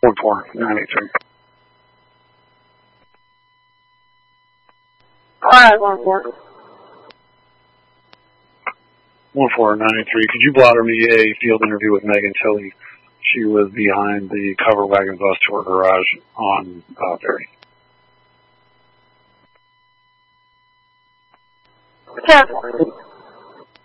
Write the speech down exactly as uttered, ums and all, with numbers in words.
one four nine eight three. Alright, one four. one four nine eight three. Could you blotter me a field interview with Megan Tilley? She was behind the cover wagon bus to her garage on uh, Berry. ten.